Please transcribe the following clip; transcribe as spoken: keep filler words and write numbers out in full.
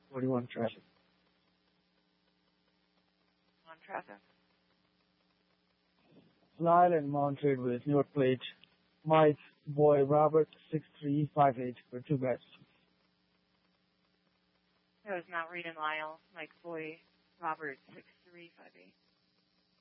forty-one traffic. On traffic. Lyle and mounted with Newark plate. Mike, Boy, Robert, six three five eight for two guys. That was Mount Reed and Lyle. Mike, Boy, Robert, six three five eight.